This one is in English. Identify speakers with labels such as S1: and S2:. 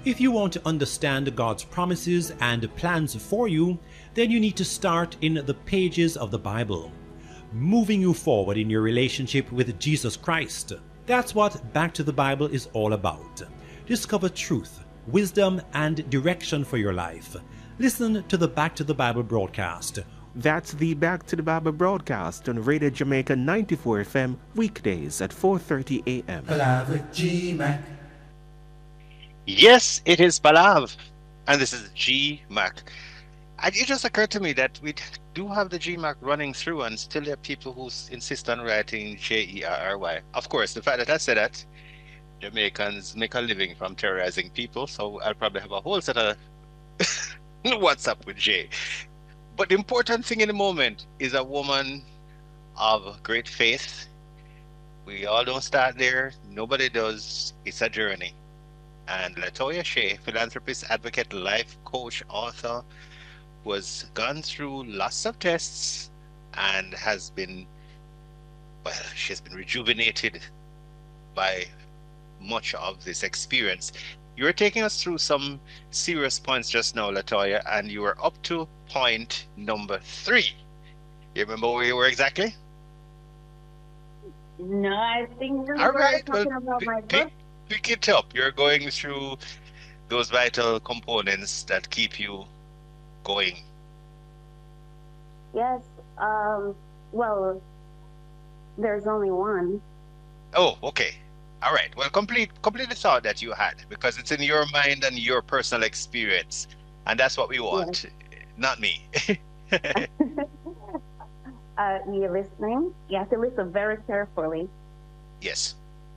S1: If you want to understand God's promises and plans for you, then you need to start in the pages of the Bible, moving you forward in your relationship with Jesus Christ. That's what Back to the Bible is all about. Discover truth, wisdom, and direction for your life. Listen to the Back to the Bible broadcast.
S2: That's the Back to the Bible broadcast on Radio Jamaica 94 FM weekdays at 4:30 a.m.
S3: Palav with G-Mac.
S4: Yes, it is Palav, and this is G-Mac. And it just occurred to me that we do have the G-Mac running through, and still there are people who insist on writing Jerry. Of course, the fact that I said that, Jamaicans make a living from terrorizing people, so I'll probably have a whole set of WhatsApp with J. But the important thing in the moment is a woman of great faith. We all don't start there. Nobody does. It's a journey. And Latoya Shea, philanthropist, advocate, life coach, author, who has gone through lots of tests and has been, well, she's been rejuvenated by much of this experience. You were taking us through some serious points just now, Latoya, and you were up to point number 3. You remember where you were exactly?
S5: No, I think we
S4: All
S5: were
S4: right,
S5: talking about my book.
S4: Pick it up. You're going through those vital components that keep you going.
S5: Yes. Well, there's only one.
S4: Oh, okay. All right. Well, complete the thought that you had, because it's in your mind and your personal experience, and that's what we want, not me.
S5: You're listening. You have to listen very carefully.
S4: Yes.